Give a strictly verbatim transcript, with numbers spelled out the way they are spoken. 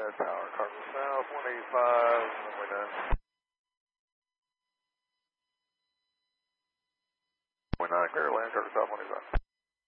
Tower, Cardinal South, one eighty-five, runway nine. one nine, clear, land, Cardinal South, one eighty-five.